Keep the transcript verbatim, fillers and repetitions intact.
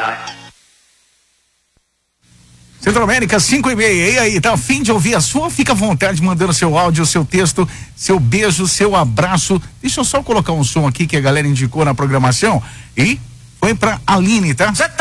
Centro América, cinco e meia. E aí, tá a fim de ouvir a sua? Fica à vontade mandando seu áudio, seu texto, seu beijo, seu abraço. Deixa eu só colocar um som aqui que a galera indicou na programação. E foi pra Aline, tá?